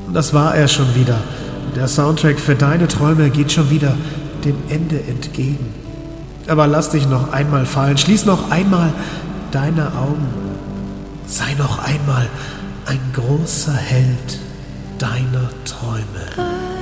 Das war er schon wieder. Der Soundtrack für deine Träume geht schon wieder dem Ende entgegen. Aber lass dich noch einmal fallen, schließ noch einmal deine Augen. Sei noch einmal ein großer Held deiner Träume.